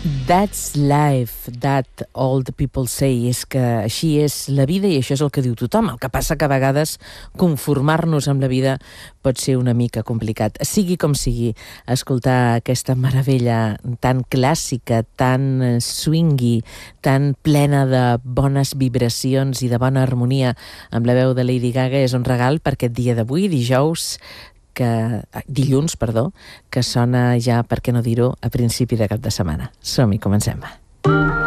That's life, that all the people say. És que així és la vida i això és el que diu tothom. El que passa que a vegades conformar-nos amb la vida pot ser una mica complicat. Sigui com sigui, escoltar aquesta meravella tan clàssica, tan swingy, tan plena de bones vibracions i de bona harmonia amb la veu de Lady Gaga és un regal per aquest dia d'avui, dilluns, que sona ja, per què no dir-ho, a principi de cap de setmana. Som-hi, comencem.